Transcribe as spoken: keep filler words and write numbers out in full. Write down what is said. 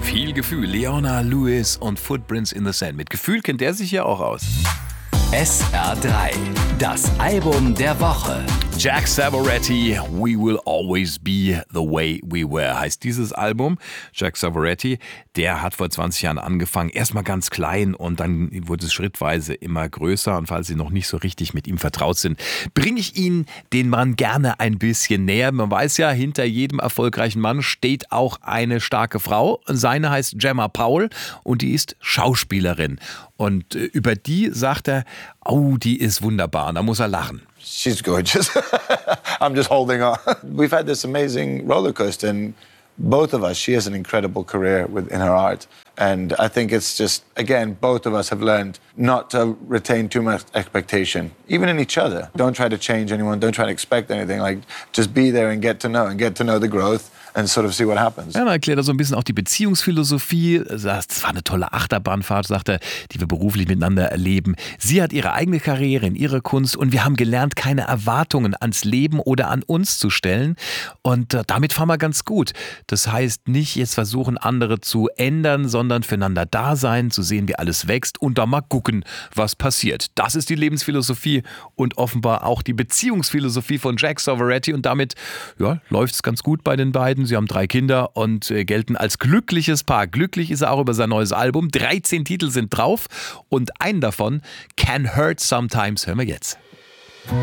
Viel Gefühl. Leona Lewis und Footprints in the Sand. Mit Gefühl kennt er sich ja auch aus. S R drei, das Album der Woche. Jack Savoretti, We Will Always Be the Way We Were, heißt dieses Album. Jack Savoretti, der hat vor zwanzig Jahren angefangen, erstmal ganz klein und dann wurde es schrittweise immer größer. Und falls Sie noch nicht so richtig mit ihm vertraut sind, bringe ich Ihnen den Mann gerne ein bisschen näher. Man weiß ja, hinter jedem erfolgreichen Mann steht auch eine starke Frau. Seine heißt Gemma Paul und die ist Schauspielerin. Und über die sagt er, oh, die ist wunderbar. Und da muss er lachen. She's gorgeous. I'm just holding on. We've had this amazing roller coaster, and both of us, she has an incredible career within her art. And I think it's just, again, both of us have learned not to retain too much expectation, even in each other. Don't try to change anyone. Don't try to expect anything. Like, just be there and get to know, and get to know the growth. And sort of see what happens. Ja, dann erklärt er so ein bisschen auch die Beziehungsphilosophie. Das war eine tolle Achterbahnfahrt, sagt er, die wir beruflich miteinander erleben. Sie hat ihre eigene Karriere in ihrer Kunst und wir haben gelernt, keine Erwartungen ans Leben oder an uns zu stellen. Und damit fahren wir ganz gut. Das heißt nicht jetzt versuchen, andere zu ändern, sondern füreinander da sein, zu sehen, wie alles wächst und dann mal gucken, was passiert. Das ist die Lebensphilosophie und offenbar auch die Beziehungsphilosophie von Jack Savoretti. Und damit ja, läuft es ganz gut bei den beiden. Sie haben drei Kinder und äh, gelten als glückliches Paar. Glücklich ist er auch über sein neues Album. dreizehn Titel sind drauf und einen davon, Can Hurt Sometimes, hören wir jetzt.